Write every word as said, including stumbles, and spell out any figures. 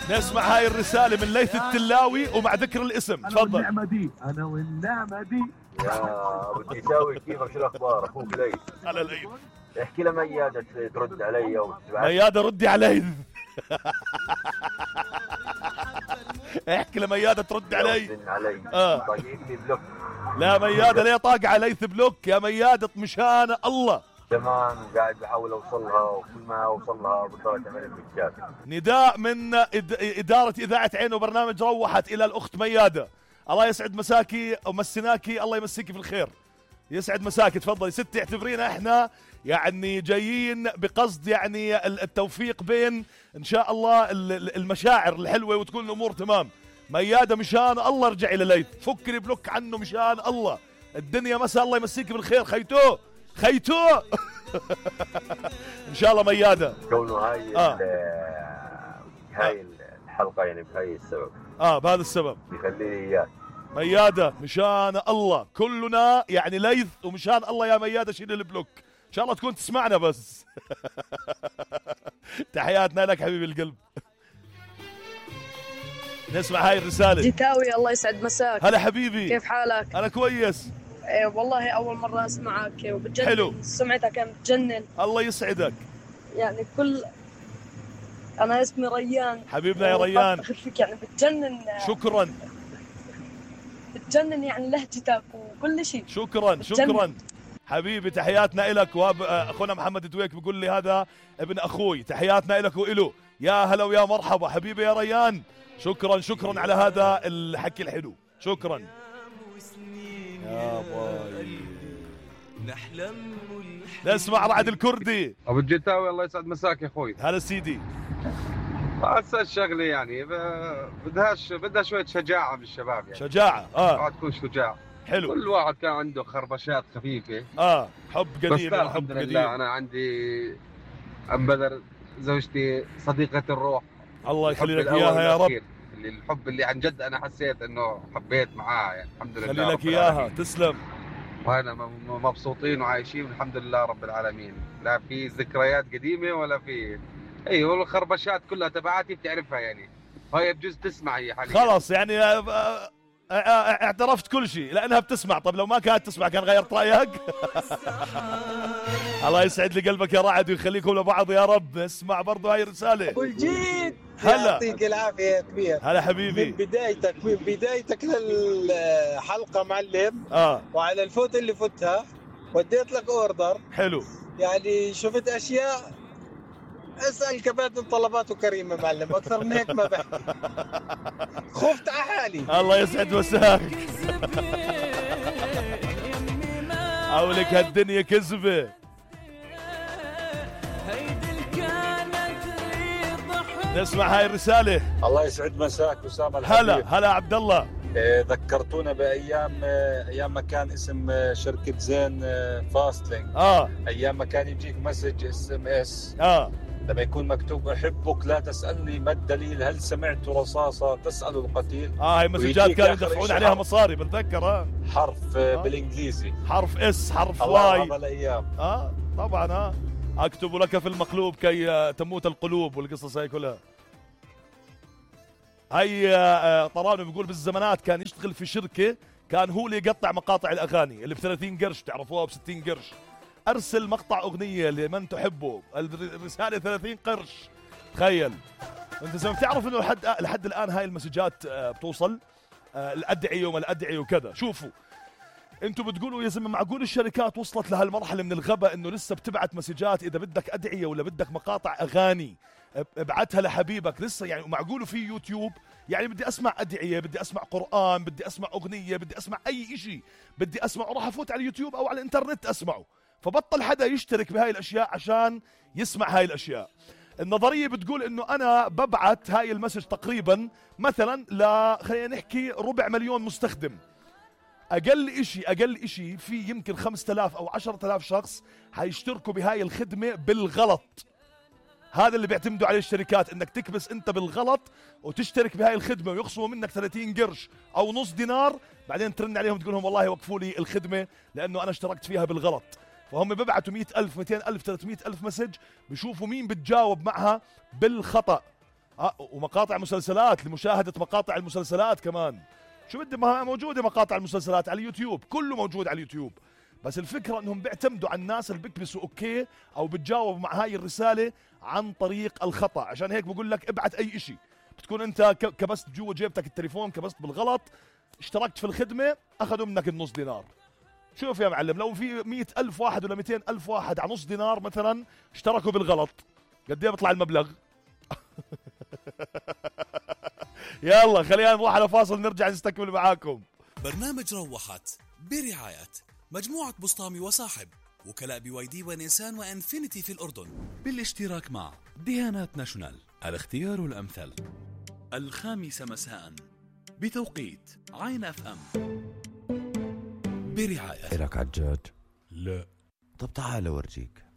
نسمع هاي الرسالة من ليث التلاوي ومع ذكر الاسم. تفضل. أنا والنعمة دي أنا والنعمة دي يا بدي يساوي كيفك، شو الأخبار أخوك ليث؟ على العيد. احكي لميادة ترد علي وتبعت. ميادة ردي علي. احكي لميادة ترد علي. علي اه طاقيتني بلوك. لا ميادة ليه طاقة على ليث بلوك يا ميادة مشان الله. زمان وقاعد بحاول اوصلها وكل ما اوصلها بضطر تعمل بلوكات. نداء من إد... إدارة إذاعة عين وبرنامج روحت إلى الأخت ميادة. الله يسعد مساكي ومسناكي، الله يمسيكي في الخير، يسعد مساكي. تفضلي ستي، اعتبرينا احنا يعني جايين بقصد يعني التوفيق بين ان شاء الله المشاعر الحلوه وتكون الامور تمام. ميادة مشان الله ارجعي لليث، فكري بلوك عنه مشان الله. الدنيا مساء، الله يمسيكي بالخير خيتو خيتو. ان شاء الله ميادة. كونه هاي آه. هاي الحلقه يعني بهاي السبب، اه بهذا السبب بيخلي لي اياك ميادة مشان الله. كلنا يعني ليث ومشان الله يا ميادة شيل البلوك. ان شاء الله تكون تسمعنا بس. تحياتنا لك حبيبي القلب. نسمع هاي الرسالة. جيتاوي الله يسعد مساك. هلا حبيبي، كيف حالك؟ أنا كويس. إيه والله أول مرة أسمعك وبتجنن. حلو. سمعتها كانت بتجنن. الله يسعدك. يعني كل أنا اسمي ريان حبيبنا يا ريان. فيك يعني بتجنن. شكرا. بتجنن يعني لهجتك وكل شيء. شكرا بتجنن. شكرا حبيبي، تحياتنا إلك. وأخونا محمد دويك بيقول لي هذا ابن أخوي، تحياتنا إلك وإله. يا هلا ويا مرحبا حبيبي يا ريان. شكرا شكرا على هذا الحكي الحلو، شكرا يا باي. نحلم نسمع رعد الكردي. ابو الجتاوي الله يسعد مساك يا اخوي. هلا سيدي. هسه الشغله يعني بدهاش بدها شويه شجاعه من الشباب يعني. شجاعه اه تكون شجاع. حلو. كل واحد كان عنده خربشات خفيفه اه حب قديم. بس الحمد لله انا عندي ام بدر زوجتي صديقه الروح، الله يخلي لك اياها يا رب. اللي الحب اللي عن جد انا حسيت انه حبيت معاها يعني الحمد لله. خلي لك اياها تسلم. وانا مبسوطين وعايشين الحمد لله رب العالمين، لا في ذكريات قديمه ولا في ايوه والخربشات كلها تبعاتي بتعرفها يعني، هاي بجوز تسمع هي حاليا خلاص يعني اعترفت كل شيء لانها بتسمع. طب لو ما كانت تسمع كان غيرت رايك؟ الله يسعد لي قلبك يا رعد ويخليكم لبعض يا رب. اسمع برضو هاي الرساله. ابو الجيد هلا يعطيك العافيه يا كبير. هلا حبيبي. من بدايتك من بدايتك للحلقه معلم اه وعلى الفوت اللي فتها وديت لك اوردر حلو يعني شفت اشياء اسال كباتن طلباته كريمه معلم، اكثر من هيك ما بحكي. خفت على حالي. الله يسعد مساك. حولك هالدنيا كذبه. نسمع هاي الرساله. الله يسعد مساك اسامه الحبيب. هلا هلا عبد الله. ذكرتونا بايام ايام ما كان اسم شركه زين فاستلينج. اه ايام ما كان يجيك مسج اس ام اس اه لما يكون مكتوب احبك لا تسالني ما الدليل هل سمعت رصاصه تسال القتيل. اه هاي مسجات كانوا يدفعون عليها مصاري بتذكر. اه حرف آه. بالانجليزي حرف اس حرف الله واي. الله الايام. اه طبعا. اه اكتب لك في المقلوب كي تموت القلوب والقصص هاي كلها. هي طراني بيقول بالزمانات كان يشتغل في شركة، كان هو اللي يقطع مقاطع الأغاني اللي بثلاثين قرش تعرفوها بستين قرش. أرسل مقطع أغنية لمن تحبه، الرسالة ثلاثين قرش. تخيل أنت زي ما بتعرف إنه لحد لحد الآن هاي المسجات بتوصل الأدعية وما الأدعية وكذا. شوفوا انتوا بتقولوا يا زلمه معقول الشركات وصلت لهالمرحله من الغباء انه لسه بتبعت مسجات اذا بدك ادعيه ولا بدك مقاطع اغاني ابعتها لحبيبك لسه يعني. معقول في يوتيوب يعني بدي اسمع ادعيه، بدي اسمع قران، بدي اسمع اغنيه، بدي اسمع اي شيء بدي اسمعه راح افوت على اليوتيوب او على الانترنت اسمعه. فبطل حدا يشترك بهاي الاشياء عشان يسمع هاي الاشياء. النظريه بتقول انه انا ببعت هاي المسج تقريبا مثلا ل خلينا نحكي ربع مليون مستخدم. اقل اشي اقل اشي في يمكن خمسة آلاف او عشرة آلاف شخص حيشتركوا بهاي الخدمة بالغلط. هذا اللي بيعتمدوا عليه الشركات، انك تكبس انت بالغلط وتشترك بهاي الخدمة ويخصموا منك ثلاثين قرش او نص دينار، بعدين ترن عليهم تقول لهم والله وقفوا لي الخدمة لانه انا اشتركت فيها بالغلط. فهم ببعتوا مئة ألف مئتين ألف ثلاثمئة ألف مسج، بيشوفوا مين بتجاوب معها بالخطأ. اه ومقاطع مسلسلات لمشاهده مقاطع المسلسلات كمان. شو بدي، ما موجوده مقاطع المسلسلات على اليوتيوب، كله موجود على اليوتيوب. بس الفكره انهم بيعتمدوا على الناس اللي بيكبسوا اوكي او بتجاوبوا مع هاي الرساله عن طريق الخطا. عشان هيك بقول لك ابعت اي شيء، بتكون انت كبست جوا جيبتك التليفون، كبست بالغلط، اشتركت في الخدمه، اخذوا منك النص دينار. شوف يا معلم، لو في مية ألف واحد ولا مئتين ألف واحد على نص دينار مثلا اشتركوا بالغلط، قد ايه بيطلع المبلغ؟ يلا خلينا نروح على فاصل نرجع نستكمل معاكم. برنامج روحت برعاية مجموعة بسطامي وصاحب، وكلاء بي واي دي ونيسان وانفينيتي في الأردن، بالاشتراك مع ديانات ناشونال، الاختيار الأمثل. الخامسة مساء بتوقيت عين اف ام برعاية. إلك عجاج؟ لا. طب تعال أورجيك.